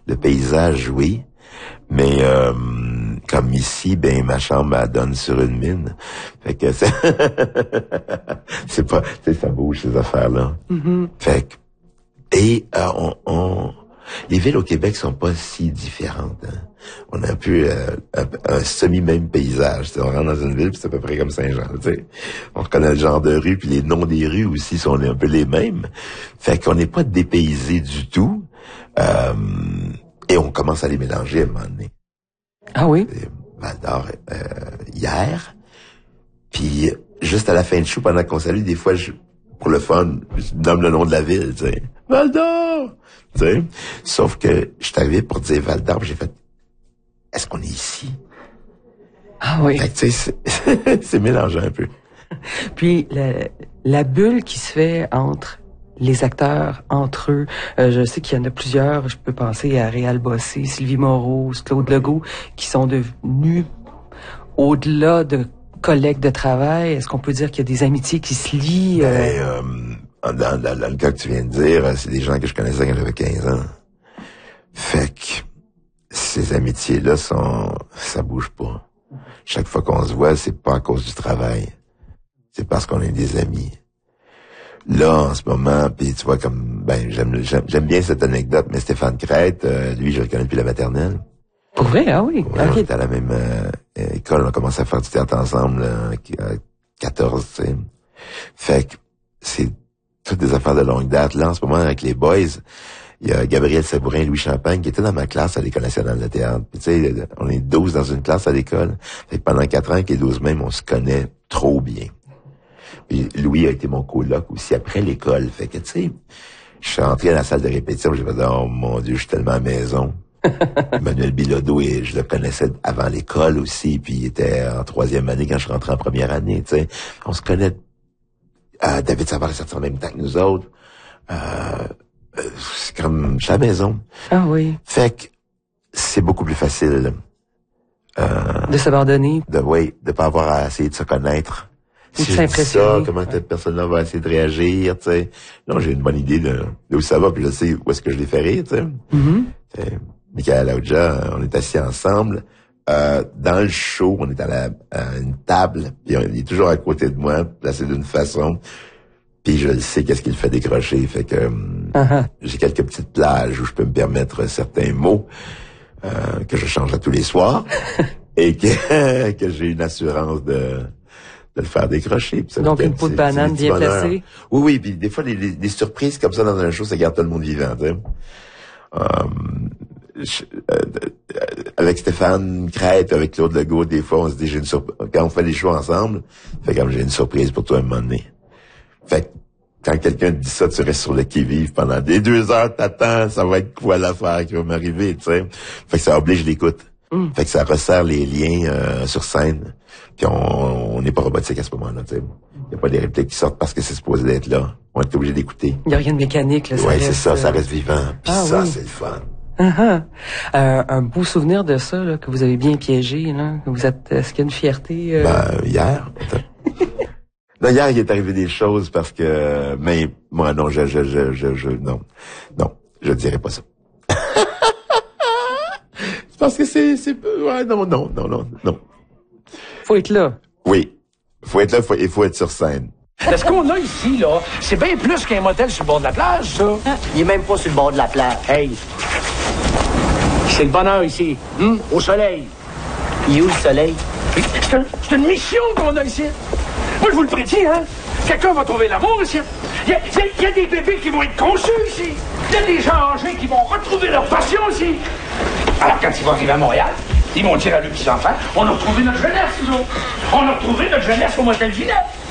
Le paysage, oui. Mais comme ici, ben ma chambre elle donne sur une mine. Fait que c'est pas, tu sais, ça bouge ces affaires-là. Mm-hmm. Fait que et les villes au Québec sont pas si différentes. Hein. On a un peu un semi-même paysage. T'sais, on rentre dans une ville, puis c'est à peu près comme Saint-Jean. T'sais. On reconnaît le genre de rue, puis les noms des rues aussi sont un peu les mêmes. Fait qu'on n'est pas dépaysé du tout. Et on commence à les mélanger à un moment donné. Ah oui? Val-d'Or hier. Puis juste à la fin du show, pendant qu'on salue, des fois, pour le fun, je nomme le nom de la ville, tu sais. Val-d'Or! Tu sais. Sauf que je suis arrivé pour dire Val-d'Or, j'ai fait, est-ce qu'on est ici? Ah oui. Fait que, tu sais, c'est mélangeant un peu. Puis la bulle qui se fait entre les acteurs, entre eux, je sais qu'il y en a plusieurs, je peux penser à Réal Bossé, Sylvie Moreau, Claude Legault, qui sont devenus au-delà de collègues de travail. Est-ce qu'on peut dire qu'il y a des amitiés qui se lient? Dans le cas que tu viens de dire, c'est des gens que je connaissais quand j'avais 15 ans. Fait que ces amitiés-là ça bouge pas. Chaque fois qu'on se voit, c'est pas à cause du travail. C'est parce qu'on est des amis. Là, en ce moment, puis tu vois, comme j'aime bien cette anecdote, mais Stéphane Crête, lui, je le connais depuis la maternelle. Pour vrai? Ah oui? Ouais, on était à la même école, on a commencé à faire du théâtre ensemble à 14, tu sais. Fait que c'est toutes des affaires de longue date. Là, en ce moment, avec les boys, il y a Gabriel Sabourin et Louis Champagne qui étaient dans ma classe à l'École nationale de théâtre. Puis tu sais, on est 12 dans une classe à l'école. Fait que pendant 4 ans, avec les 12 mêmes, on se connaît trop bien. Puis Louis a été mon coloc aussi après l'école. Fait que, tu sais, je suis rentré à la salle de répétition, j'ai fait « Oh mon Dieu, je suis tellement à la maison ». Emmanuel Bilodeau, et je le connaissais avant l'école aussi, puis il était en 3e année quand je suis rentré en première année, tu sais. On se connaît. David Savard est sorti en même temps que nous autres. C'est comme, je suis à la maison. Ah oui. Fait que c'est beaucoup plus facile. De s'abandonner. De pas avoir à essayer de se connaître. Ou Si de je dis ça, s'impressionner. comment cette personne-là va essayer de réagir, tu sais. Non, j'ai une bonne idée de où ça va, puis je sais où est-ce que je les fais rire, tu sais. Mm-hmm. Michael Aoudja, on est assis ensemble. Dans le show, on est à une table, puis il est toujours à côté de moi, placé d'une façon. Puis je le sais qu'est-ce qu'il fait décrocher. Fait que j'ai quelques petites plages où je peux me permettre certains mots que je change à tous les soirs et que j'ai une assurance de le faire décrocher. Puis ça Donc une peau de banane bien placée. Oui, puis des fois, des surprises comme ça dans un show, ça garde tout le monde vivant, tu sais. Avec Stéphane Crête, avec Claude Legault, des fois, on se dit, quand on fait les shows ensemble, fait comme j'ai une surprise pour toi à un moment donné. Fait que, quand quelqu'un te dit ça, tu restes sur le qui-vive pendant des 2 heures, t'attends, ça va être quoi l'affaire qui va m'arriver, tu sais. Fait que ça oblige l'écoute. Fait que ça resserre les liens sur scène. Puis on n'est pas robotique à ce moment-là, tu sais. Il n'y a pas des répliques qui sortent parce que c'est supposé d'être là. On est obligé d'écouter. Il n'y a rien de mécanique, là. Ouais, c'est ça, ça reste vivant. Puis oui. C'est le fun. Un beau souvenir de ça, là, que vous avez bien piégé, là. Que vous êtes, est-ce qu'il y a une fierté? Hier. Non, hier, il est arrivé des choses parce que, mais, moi, non, non, je dirais pas ça. C'est parce que ouais, non. Faut être là. Oui. Faut être là, il faut être sur scène. Ce qu'on a ici, là, c'est bien plus qu'un motel sur le bord de la plage, ça. Il est même pas sur le bord de la plage. Hey, c'est le bonheur ici, au soleil. Il est où le soleil? C'est une mission qu'on a ici. Moi, je vous le prédis, hein. Quelqu'un va trouver l'amour ici. Il y a des bébés qui vont être conçus ici. Il y a des gens âgés qui vont retrouver leur passion ici. Alors, quand ils vont arriver à Montréal, ils vont dire à leurs petits-enfants, on a retrouvé notre jeunesse, nous autres. On a retrouvé notre jeunesse au motel Ginette.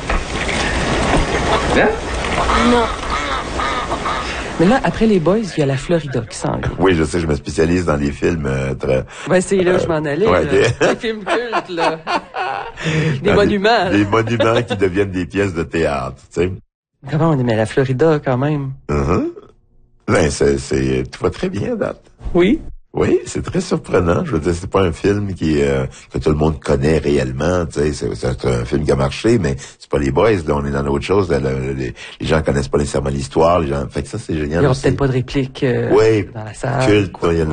Hein? Non. Mais là, après les Boys, il y a la Florida qui s'en vient. Oui, je sais, je me spécialise dans les films très... Ben, c'est là où je m'en allais, ouais, là. Des films cultes, là. Des monuments. Des monuments qui deviennent des pièces de théâtre, tu sais. Comment on aimait la Florida, quand même? Ben, tu vas très bien, date. Oui. Oui, c'est très surprenant. Je veux dire, c'est pas un film que tout le monde connaît réellement. Tu sais, c'est un film qui a marché, mais c'est pas les Boys. Là, on est dans autre chose. Là, les gens connaissent pas nécessairement l'histoire. Les gens, fait que ça, c'est génial. Il y aura aussi. peut-être pas de réplique oui, dans la salle. culte. Il y a